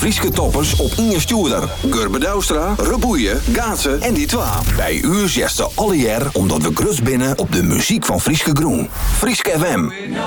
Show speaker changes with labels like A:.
A: Frieske toppers op Inge Stuurder, Gurbe Douwstra, Reboeien, Gaatsen en die twa. Bij u zegt ze alle jaar omdat we grus binnen op de muziek van Frieske Groen. Frieske FM.